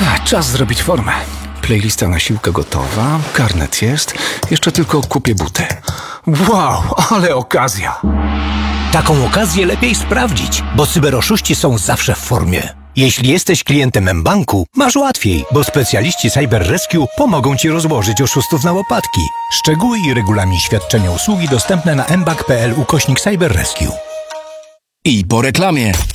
Czas zrobić formę. Playlista na siłkę gotowa, karnet jest, jeszcze tylko kupię buty. Wow, ale okazja! Taką okazję lepiej sprawdzić, bo cyberoszuści są zawsze w formie. Jeśli jesteś klientem mBanku, masz łatwiej, bo specjaliści Cyber Rescue pomogą Ci rozłożyć oszustów na łopatki. Szczegóły i regulamin świadczenia usługi dostępne na mbank.pl/cyberrescue. I po reklamie.